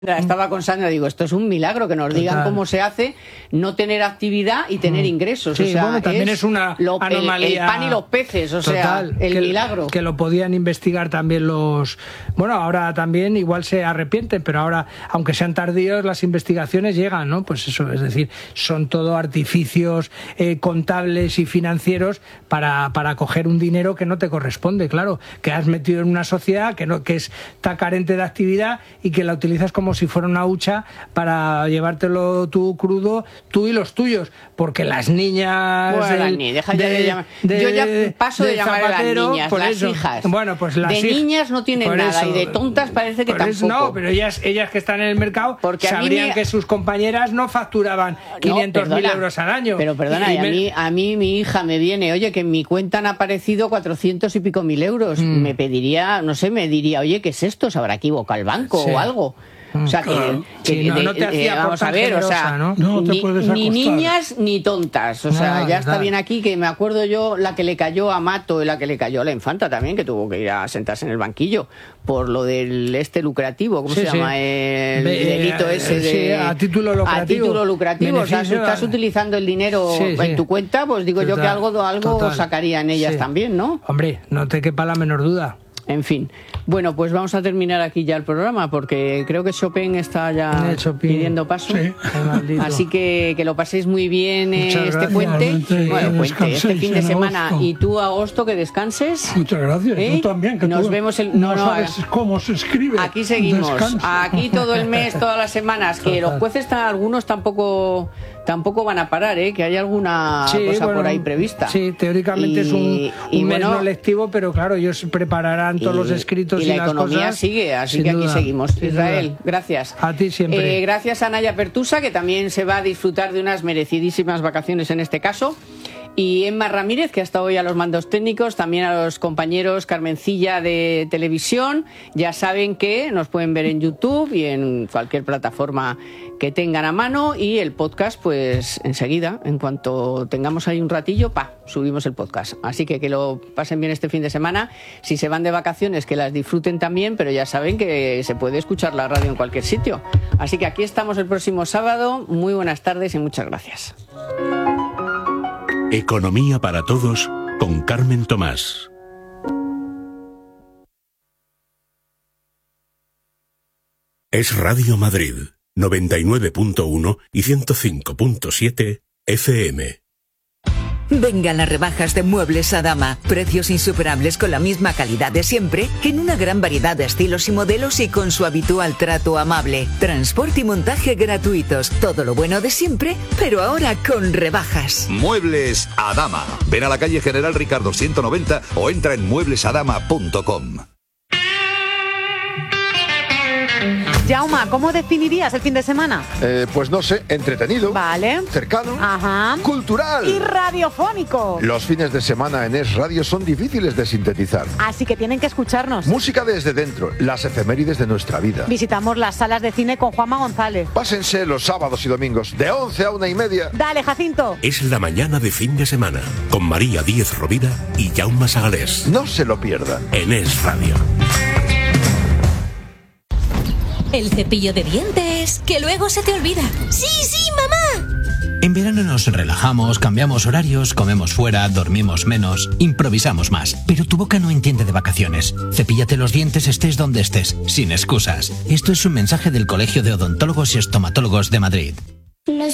Estaba con Sandra, digo, esto es un milagro, que nos digan cómo se hace, no tener actividad y tener ingresos. Sí, o sea, bueno, también es una anomalía. El pan y los peces, o sea, el milagro. Que lo podían investigar también los... Bueno, ahora también igual se arrepienten, pero ahora, aunque sean tardíos, las investigaciones llegan, ¿no? Pues eso, es decir, son todo artificios contables y financieros para coger un dinero que no te corresponde, claro, que has metido en una sociedad que está carente de actividad y que la utilizas como si fuera una hucha para llevártelo tú crudo, tú y los tuyos, porque las niñas... Bueno, yo ya paso de llamar Zapatero, a las niñas, las eso, hijas. Bueno, pues las de niñas no tienen nada, y de tontas parece que tampoco. No, pero ellas que están en el mercado porque sabrían que sus compañeras no facturaban 500.000 euros al año. Pero perdona, a mí mi hija me viene, oye, que en mi cuenta han aparecido 400 y pico mil euros. Me pediría, no sé, me diría, oye, ¿qué es esto? ¿Se habrá equivocado el banco o algo? O sea, claro. No te hacía vamos a ver, generosa, o sea, ¿no? Ni niñas ni tontas, o sea, ya está bien aquí, que me acuerdo yo la que le cayó a Mato y la que le cayó a la infanta también, que tuvo que ir a sentarse en el banquillo por lo del lucrativo, ¿cómo se llama? El delito ese de... a título lucrativo, o sea, si estás utilizando el dinero en tu cuenta, pues digo yo que algo sacarían ellas también, ¿no? Hombre, no te quepa la menor duda. En fin, bueno, pues vamos a terminar aquí ya el programa, porque creo que Chopin está ya pidiendo paso. Sí. Así que lo paséis muy bien este puente. Este fin de semana. Agosto. Y tú, agosto, que descanses. Muchas gracias, yo también. Que nos vemos no sabes cómo se escribe. Aquí seguimos, Descanso. aquí todo el mes, todas las semanas. Que los jueces algunos tampoco van a parar, que hay alguna cosa por ahí prevista. Sí, teóricamente es un mes no lectivo, pero claro, ellos prepararán todos los escritos y las cosas. Y la economía sigue, así que aquí seguimos. Israel, gracias. A ti siempre. Gracias a Naya Pertusa, que también se va a disfrutar de unas merecidísimas vacaciones en este caso. Y Emma Ramírez, que ha estado hoy a los mandos técnicos, también a los compañeros Carmencilla de televisión. Ya saben que nos pueden ver en YouTube y en cualquier plataforma que tengan a mano, y el podcast, pues enseguida, en cuanto tengamos ahí un ratillo, subimos el podcast. Así que lo pasen bien este fin de semana. Si se van de vacaciones, que las disfruten también, pero ya saben que se puede escuchar la radio en cualquier sitio. Así que aquí estamos el próximo sábado. Muy buenas tardes y muchas gracias. Economía para todos con Carmen Tomás. Es Radio Madrid, 99.1 y 105.7 FM. Vengan las rebajas de Muebles Adama. Precios insuperables con la misma calidad de siempre, en una gran variedad de estilos y modelos y con su habitual trato amable. Transporte y montaje gratuitos. Todo lo bueno de siempre, pero ahora con rebajas. Muebles Adama. Ven a la calle General Ricardo 190 o entra en mueblesadama.com. Jauma, ¿cómo definirías el fin de semana? Pues no sé, entretenido. Vale. Cercano. Ajá. Cultural. Y radiofónico. Los fines de semana en Es Radio son difíciles de sintetizar. Así que tienen que escucharnos. Música desde dentro, las efemérides de nuestra vida. Visitamos las salas de cine con Juanma González. Pásense los sábados y domingos, de 11 a 1:30. Dale, Jacinto. Es la mañana de fin de semana, con María Díez Rovira y Jaume Sagalés. No se lo pierdan. En Es Radio. El cepillo de dientes, que luego se te olvida. ¡Sí, mamá! En verano nos relajamos, cambiamos horarios, comemos fuera, dormimos menos, improvisamos más. Pero tu boca no entiende de vacaciones. Cepíllate los dientes estés donde estés, sin excusas. Esto es un mensaje del Colegio de Odontólogos y Estomatólogos de Madrid.